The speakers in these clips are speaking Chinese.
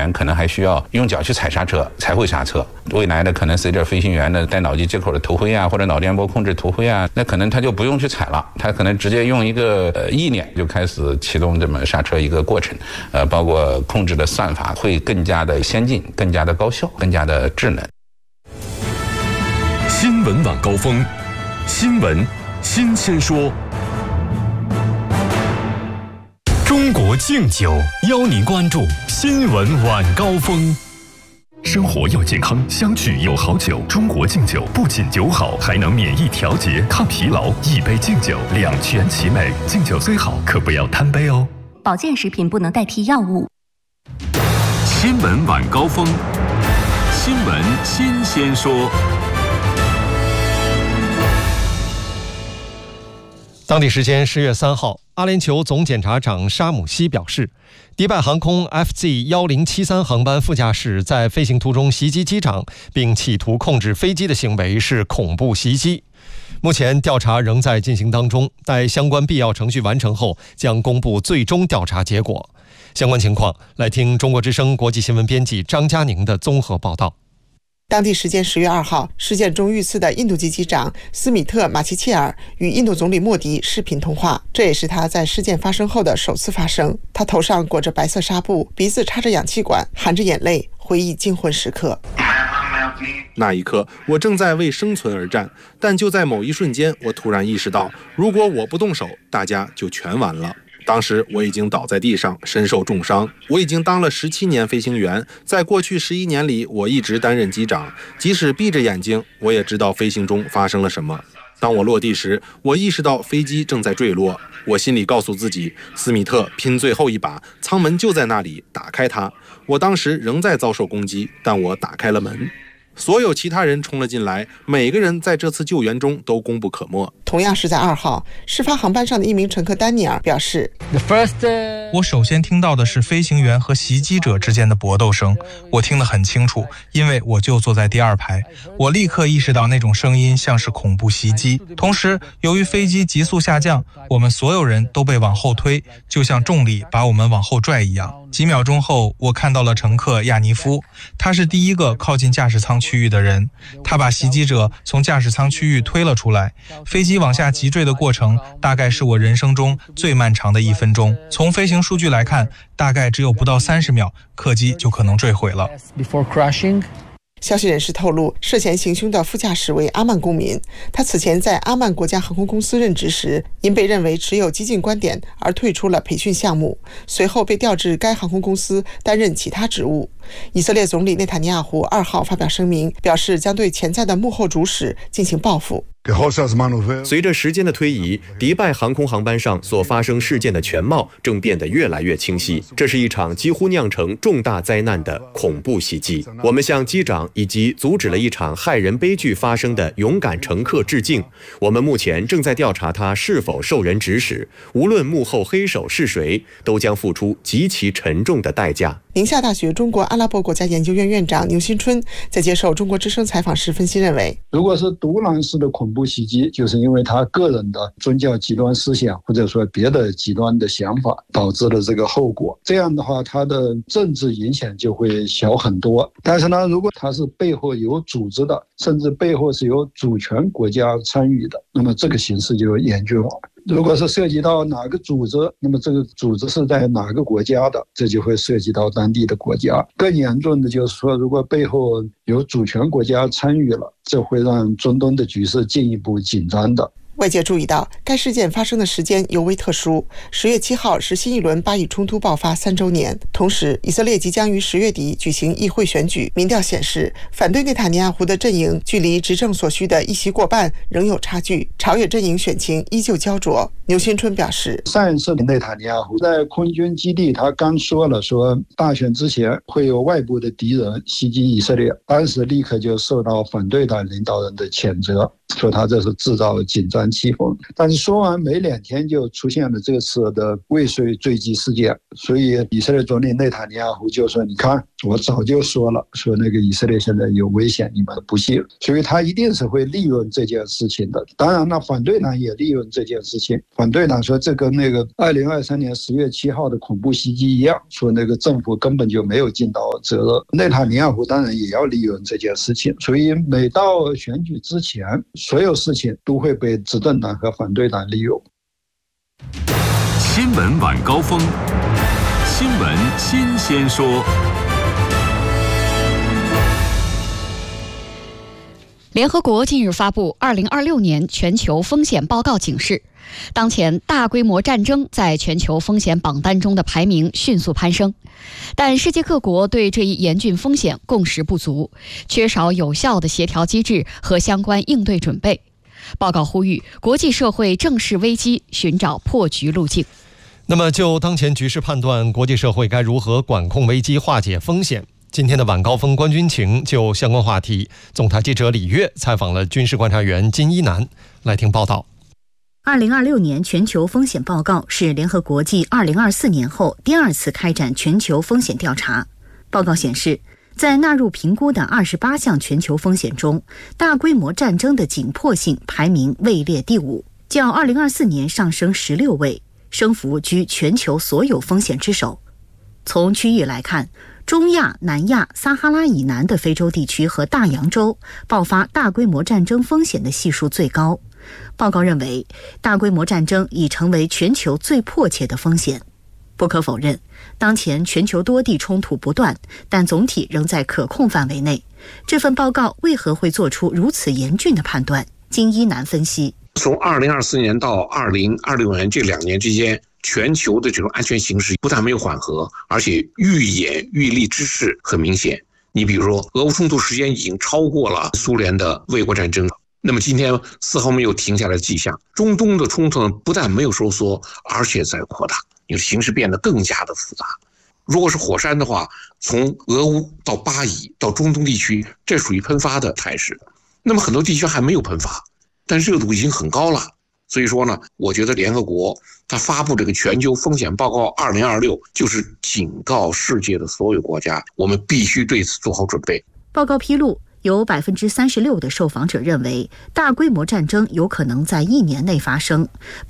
员可能还需要用脚去踩刹车才会刹车。未来的可能随着飞行员的带脑机接口的头盔啊，或者脑电波控制头盔啊，那可能他就不用去踩了，他可能直接用一个意念就开始启动这么刹车一个过程，包括控制的算法会更加的先进，更加的高效，更加的智能。 新闻晚高峰，新闻新鲜说。中国敬酒邀您关注新闻晚高峰。生活要健康，相聚有好酒。中国敬酒不仅酒好，还能免疫调节、抗疲劳。一杯敬酒，两全其美。敬酒最好，可不要贪杯哦。 保健食品不能代替药物。 新闻晚高峰，新闻新鲜说。 当地时间10月3号，阿联酋总检察长沙姆西表示，迪拜航空 FZ1073 航班副驾驶在飞行途中袭击机长，并企图控制飞机的行为是恐怖袭击。目前调查仍在进行当中，待相关必要程序完成后，将公布最终调查结果。相关情况，来听中国之声国际新闻编辑张佳宁的综合报道。 当地时间10月2号，事件中遇刺的印度籍机长斯米特·马奇切尔与印度总理莫迪视频通话，这也是他在事件发生后的首次发声。他头上裹着白色纱布，鼻子插着氧气管，含着眼泪，回忆惊魂时刻。 那一刻，我正在为生存而战，但就在某一瞬间，我突然意识到，如果我不动手，大家就全完了。当时我已经倒在地上，身受重伤。我已经当了17年飞行员，在过去11年里，我一直担任机长。即使闭着眼睛，我也知道飞行中发生了什么。当我落地时，我意识到飞机正在坠落。我心里告诉自己，斯米特拼最后一把，舱门就在那里，打开它。我当时仍在遭受攻击，但我打开了门。所有其他人冲了进来，每个人在这次救援中都功不可没。 同样是在2号，事发航班上的一名乘客丹尼尔表示， 我首先听到的是飞行员和袭击者之间的搏斗声，我听得很清楚，因为我就坐在第2排。我立刻意识到那种声音像是恐怖袭击。同时，由于飞机急速下降，我们所有人都被往后推，就像重力把我们往后拽一样。几秒钟后，我看到了乘客亚尼夫，他是第一个靠近驾驶舱区域的人，他把袭击者从驾驶舱区域推了出来。飞机往下急坠的过程大概是我人生中最漫长的1分钟。从飞行数据来看，大概只有不到30秒，客机就可能坠毁了。 消息人士透露，涉嫌行凶的副驾驶为阿曼公民。他此前在阿曼国家航空公司任职时，因被认为持有激进观点而退出了培训项目，随后被调至该航空公司担任其他职务。以色列总理内塔尼亚胡2号发表声明，表示将对潜在的幕后主使进行报复。 随着时间的推移，迪拜航空航班上所发生事件的全貌正变得越来越清晰。这是一场几乎酿成重大灾难的恐怖袭击。我们向机长以及阻止了一场害人悲剧发生的勇敢乘客致敬。我们目前正在调查他是否受人指使，无论幕后黑手是谁，都将付出极其沉重的代价。 宁夏大学中国阿拉伯国家研究院院长牛新春在接受中国之声采访时分析认为， 如果是独揽式的恐怖袭击，就是因为他个人的宗教极端思想或者说别的极端的想法导致了这个后果，这样的话他的政治影响就会小很多。但是呢，如果他是背后有组织的，甚至背后是有主权国家参与的，那么这个形势就严峻了。如果是涉及到哪个组织，那么这个组织是在哪个国家的，这就会涉及到当地的国家。更严重的就是说，如果背后有主权国家参与了，这会让中东的局势进一步紧张的。 外界注意到，该事件发生的时间尤为特殊。10月7号是新一轮巴以冲突爆发3周年，同时以色列即将于10月底举行议会选举。民调显示，反对内塔尼亚胡的阵营距离执政所需的1席过半仍有差距，朝野阵营选情依旧焦灼。牛新春表示， 上一次内塔尼亚胡在空军基地，他刚说大选之前会有外部的敌人袭击以色列，当时立刻就受到反对党领导人的谴责，说他这是制造紧张气氛。但是说完没2天就出现了这次的未遂坠机事件，所以以色列总理内塔尼亚胡就说，你看我早就说了，说那个以色列现在有危险，你们不信，所以他一定是会利用这件事情的。当然了，反对党也利用这件事情。反对党说这跟那个2023年10月7号的恐怖袭击一样，说那个政府根本就没有尽到责任。内塔尼亚胡当然也要利用这件事情，所以每到选举之前，所有事情都会被执政党和反对党利用。 新闻晚高峰，新闻新鲜说。 联合国近日发布2026年全球风险报告警示，当前大规模战争在全球风险榜单中的排名迅速攀升，但世界各国对这一严峻风险共识不足，缺少有效的协调机制和相关应对准备。报告呼吁国际社会正视危机，寻找破局路径。 那么就当前局势判断，国际社会该如何管控危机、化解风险？今天的晚高峰观军情就相关话题，总台记者李月采访了军事观察员金一南，来听报道。 2026年全球风险报告是联合国继2024年后第二次开展全球风险调查。报告显示，在纳入评估的28项全球风险中，大规模战争的紧迫性排名位列第5，较2024年上升16位，升幅居全球所有风险之首。从区域来看，中亚、南亚、撒哈拉以南的非洲地区和大洋洲爆发大规模战争风险的系数最高。报告认为，大规模战争已成为全球最迫切的风险。不可否认，当前全球多地冲突不断，但总体仍在可控范围内。这份报告为何会做出如此严峻的判断？金一南分析， 从2024年到2026年这2年之间，全球的这种安全形势不但没有缓和，而且愈演愈烈之势很明显。你比如说，俄乌冲突时间已经超过了苏联的卫国战争，那么今天丝毫没有停下来的迹象。中东的冲突呢，不但没有收缩，而且在扩大，形势变得更加的复杂。如果是火山的话，从俄乌到巴以到中东地区，这属于喷发的态势。那么很多地区还没有喷发，但热度已经很高了。所以说呢，我觉得联合国它发布这个全球风险报告2026，就是警告世界的所有国家，我们必须对此做好准备。 报告披露，有36%的受访者认为大规模战争有可能在1年内发生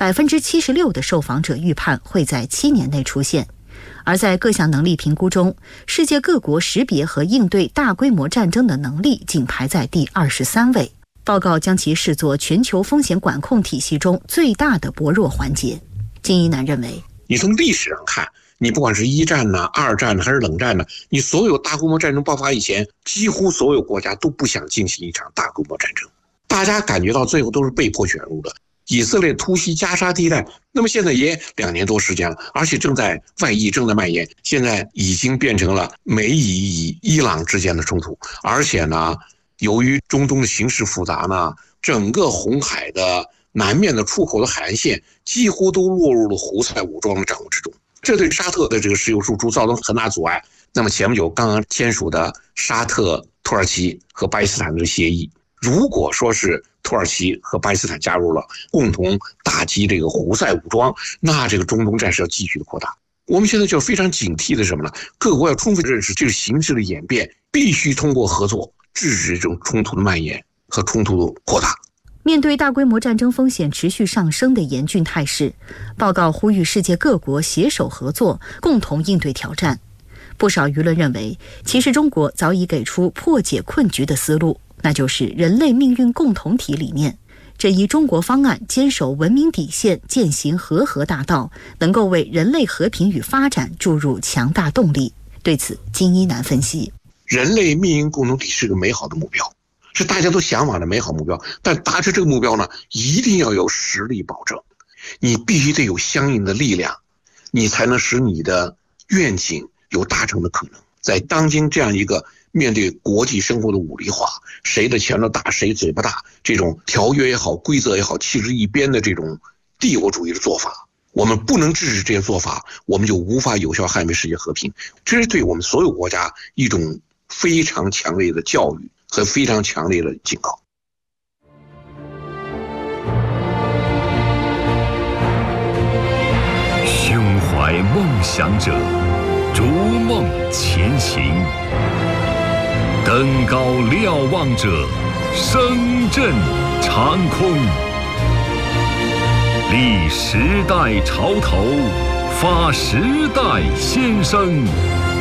，76%的受访者预判会在7年内出现。而在各项能力评估中，世界各国识别和应对大规模战争的能力仅排在第23位。报告将其视作全球风险管控体系中最大的薄弱环节。金一南认为， 你从历史上看，你不管是1战呢、2战呢，还是冷战呢，你所有大规模战争爆发以前，几乎所有国家都不想进行一场大规模战争，大家感觉到最后都是被迫卷入的。以色列突袭加沙地带，那么现在也2年多时间了，而且正在外溢，正在蔓延，现在已经变成了美以与伊朗之间的冲突，而且呢，由于中东的形势复杂呢，整个红海的南面的出口的海岸线几乎都落入了胡塞武装的掌握之中，这对沙特的这个石油输出造成很大阻碍。那么前不久刚刚签署的沙特、土耳其和巴基斯坦的协议，如果说是土耳其和巴基斯坦加入了，共同打击这个胡塞武装，那这个中东战事要继续的扩大。我们现在就非常警惕的什么呢？各国要充分认识这个形势的演变，必须通过合作制止这种冲突的蔓延和冲突的扩大。 面对大规模战争风险持续上升的严峻态势，报告呼吁世界各国携手合作，共同应对挑战。不少舆论认为，其实中国早已给出破解困局的思路，那就是人类命运共同体理念。这一中国方案坚守文明底线，践行和合大道，能够为人类和平与发展注入强大动力。对此，金一南分析， 人类命运共同体是个美好的目标，是大家都向往的美好目标，但达成这个目标呢，一定要有实力保证，你必须得有相应的力量，你才能使你的愿景有达成的可能。在当今这样一个面对国际生活的武力化，谁的拳头大谁嘴巴大，这种条约也好，规则也好，弃之一边的这种帝国主义的做法，我们不能制止这些做法，我们就无法有效捍卫世界和平。这是对我们所有国家一种非常强烈的教育和非常强烈的警告。 胸怀梦想者， 逐梦前行。登高瞭望者，声震长空。立时代潮头，发时代先声。